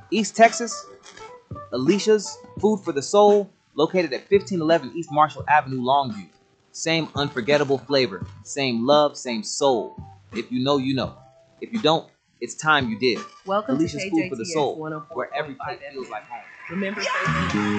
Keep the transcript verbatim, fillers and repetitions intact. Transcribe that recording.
East Texas, Alicia's Food for the Soul, located at fifteen eleven East Marshall Avenue, Longview. Same unforgettable flavor, same love, same soul. If you know, you know. If you don't, it's time you did. Welcome Alicia's to Food for the K J T X Soul, one oh four where every point five bite feels like home. Remember,